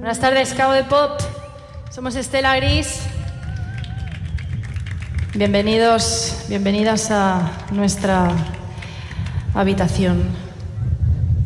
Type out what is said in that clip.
Buenas tardes, Cabo de Pop. Somos Estela Gris. Bienvenidos, bienvenidas a nuestra habitación.